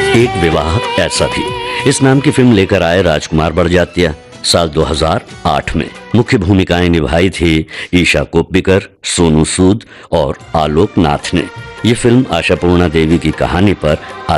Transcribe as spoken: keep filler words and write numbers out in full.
एक विवाह ऐसा भी, इस नाम की फिल्म लेकर आए राजकुमार बड़जात्या साल दो हज़ार आठ में। मुख्य भूमिकाएं निभाई थी ईशा कोप्पिकर, सोनू सूद और आलोक नाथ ने। ये फिल्म आशापूर्णा देवी की कहानी पर